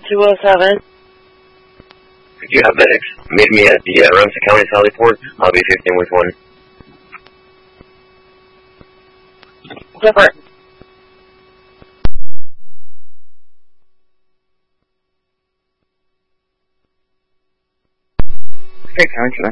207. Could you have medics meet me at the Ramsey County Sally Port? I'll be 15 with 1. Different. Okay, Counselor.